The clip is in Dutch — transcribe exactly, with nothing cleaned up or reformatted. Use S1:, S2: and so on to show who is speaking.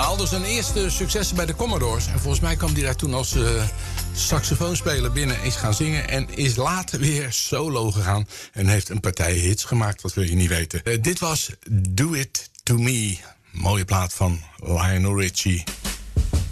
S1: haalde zijn eerste successen bij de Commodores. En volgens mij kwam hij daar toen als uh, saxofoonspeler binnen, is gaan zingen. En is later weer solo gegaan. En heeft een partij hits gemaakt, wat wil je niet weten. Uh, dit was Do It To Me. Mooie plaat van Lionel Richie.